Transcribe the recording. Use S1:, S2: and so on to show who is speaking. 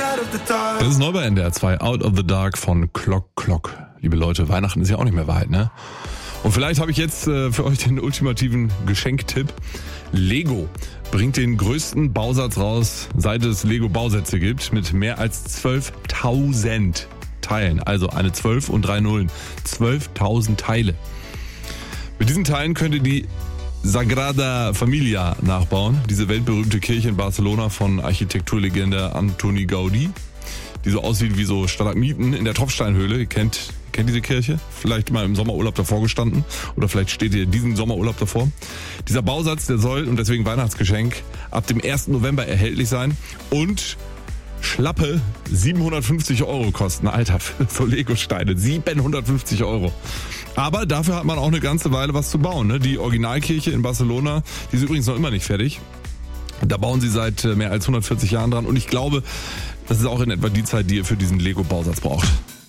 S1: Das ist neu bei NDR 2, Out of the Dark von Clock Clock. Liebe Leute, Weihnachten ist ja auch nicht mehr weit, ne? Und vielleicht habe ich jetzt für euch den ultimativen Geschenktipp. Lego bringt den größten Bausatz raus, seit es Lego-Bausätze gibt, mit mehr als 12.000 Teilen. Also eine 12 und 3 Nullen. 12.000 Teile. Mit diesen Teilen könnt ihr die Sagrada Familia nachbauen. Diese weltberühmte Kirche in Barcelona von Architekturlegende Antoni Gaudí, die so aussieht wie so Stalagmiten in der Tropfsteinhöhle. Ihr kennt diese Kirche? Vielleicht mal im Sommerurlaub davor gestanden oder vielleicht steht ihr diesen Sommerurlaub davor. Dieser Bausatz, der soll, und deswegen Weihnachtsgeschenk, ab dem 1. November erhältlich sein und schlappe 750 € kosten. Alter, für so Lego-Steine. 750 €. Aber dafür hat man auch eine ganze Weile was zu bauen. Ne? Die Originalkirche in Barcelona, die ist übrigens noch immer nicht fertig. Da bauen sie seit mehr als 140 Jahren dran und ich glaube, das ist auch in etwa die Zeit, die ihr für diesen Lego-Bausatz braucht.